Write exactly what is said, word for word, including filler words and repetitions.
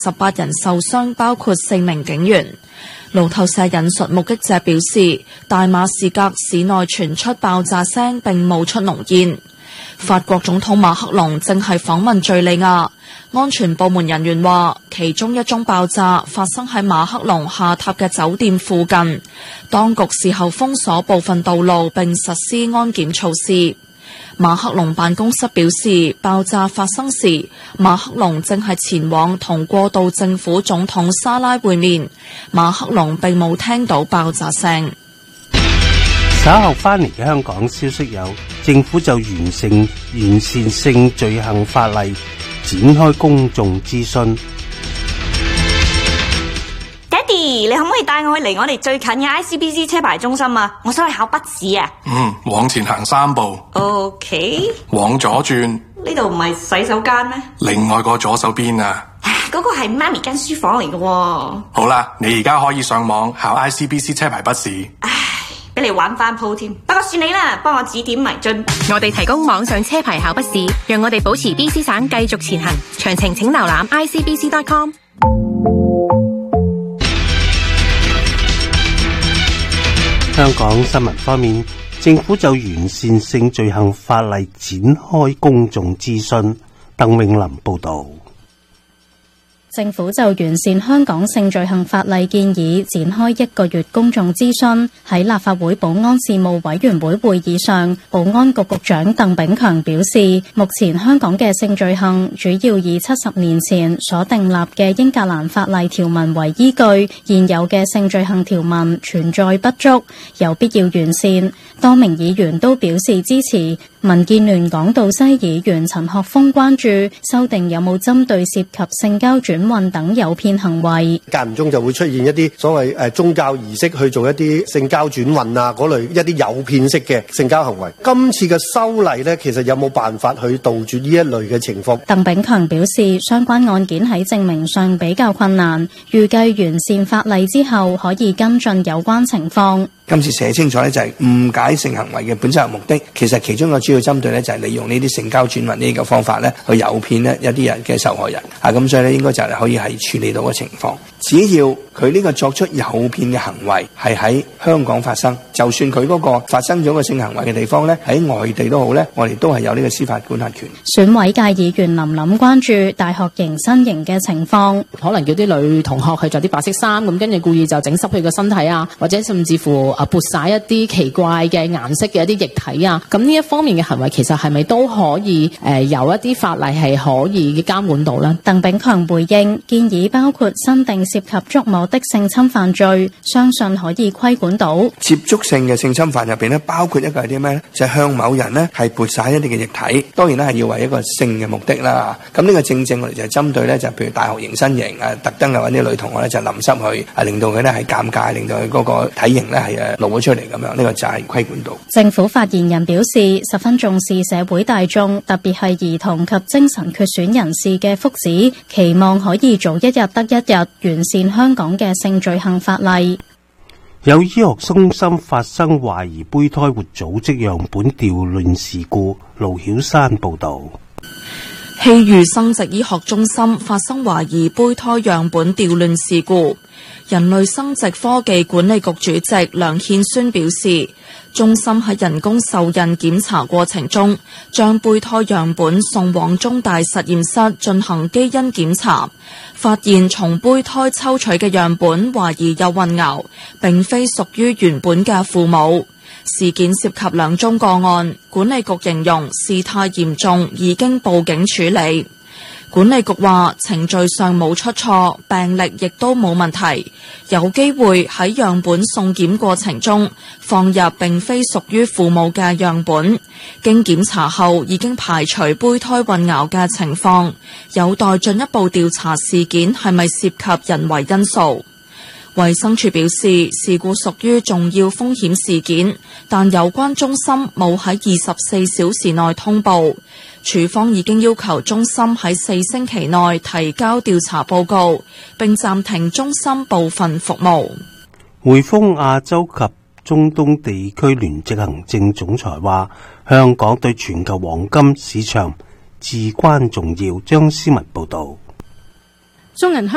十八人受傷，包括四名警員。路透社引述目擊者表示，大馬士革市內傳出爆炸聲並冒出濃煙。法國總統馬克龍正係訪問敘利亞，安全部門人員話，其中一宗爆炸發生喺馬克龍下榻嘅酒店附近，當局事後封鎖部分道路並實施安檢措施。馬克龍辦公室表示，爆炸發生時，馬克龍正係前往同過渡政府總統沙拉會面，馬克龍並冇聽到爆炸聲。 稍後翻嚟嘅香港消息有，政府就完成完善性罪行法例展開公眾諮詢。 爹哋，你可唔可以帶我去離我哋最近嘅 I C B C 車牌中心啊？我想去考筆試啊。 嗯，往前行三步。 OK。 往左轉。 呢度唔係洗手間咩？ 另外個左手邊啊。 嗰個係媽咪間書房嚟嘅。 好啦，你而家可以上網考 I C B C 車牌筆試。 俾你玩翻鋪添，不過算你啦，幫我指點迷津。 我哋提供網上車牌考筆試，讓我哋保持 B C 省繼續前行。詳情請瀏覽 I C B C dot com。 香港新聞方面，政府就完善性罪行法例展開公眾諮詢。鄧永林報導。 政府就完善香港性罪行法例建議展開一個月公眾諮詢。喺立法會保安事務委員會會議上，保安局局長鄧炳強表示，目前香港嘅性罪行主要以七十年前所訂立嘅英格蘭法例條文為依據，現有嘅性罪行條文存在不足，有必要完善。多名議員都表示支持。民建聯港島西議員陳學鋒關注修訂有冇針對涉及性交轉運等誘騙行為， 間唔中就會出現一啲所謂誒宗教儀式去做一啲性交轉運啊嗰類一啲誘騙式嘅性交行為。今次嘅修例呢，其實有冇辦法去杜絕呢一類嘅情況？ 鄧炳強表示，相關案件喺證明上比較困難，預計完善法例之後可以跟進有關情況。 今次寫清楚咧，就係誤解性行為嘅本質目的，其實其中一個主要針對咧就係利用呢啲性交轉運呢個方法咧去誘騙咧一啲人嘅受害人啊，咁所以咧應該就係可以係處理到個情況。只要佢呢個作出誘騙嘅行為係喺香港發生，就算佢嗰個發生咗個性行為嘅地方咧喺外地都好咧，我哋都係有呢個司法管轄權。 選委界議員林琳關注大學迎新營嘅情況， 可能叫啲女同學去着啲白色衫，咁跟住故意就整濕佢個身體啊，或者甚至乎啊潑灑一啲奇怪嘅顏色嘅一啲液體啊，咁呢一方面嘅行為其實係咪都可以誒、呃、有一啲法例係可以監管到呢？ 鄧炳強回應建議包括新定涉及觸摸的性侵犯罪，相信可以規管到。 接觸性嘅性侵犯入邊咧，包括一個係啲咩咧？就係、是、向某人咧係潑灑一啲嘅液體，當然咧係要為一個性嘅目的啦。咁呢個正正我哋就係針對咧，就譬如大學迎新營啊，特登係揾啲女同學咧就淋濕去，啊令到佢咧係尷尬，令到佢嗰個體型咧係誒露咗出嚟咁樣，呢、這個就係規管到。 政府發言人表示，十分重視社會大眾，特別係兒童及精神缺損人士嘅福祉，期望可以早一日得一日完善香港嘅性罪行法例。 有醫學中心發生懷疑胚胎活組織樣本掉亂事故，盧曉山報道。 希裕生殖醫學中心發生懷疑胚胎樣本掉亂事故。人類生殖科技管理局主席梁憲宣表示，中心喺人工受孕檢查過程中，將胚胎樣本送往中大實驗室進行基因檢查，發現從胚胎抽取嘅樣本懷疑有混淆，並非屬於原本嘅父母。事件涉及兩宗個案，管理局形容事態嚴重，已經報警處理。管理局話程序上冇出錯，病歷亦都冇問題，有機會喺樣本送檢過程中放入並非屬於父母嘅樣本，經檢查後已經排除胚胎混淆嘅情況，有待進一步調查事件係咪涉及人為因素。衛生署表示，事故屬於重要風險事件，但有關中心冇喺二十四小時內通報。署方已經要求中心喺四星期內提交調查報告，並暫停中心部分服務。 匯豐亞洲及中東地區聯席行政總裁話，香港對全球黃金市場至關重要。張思文報道。 中銀香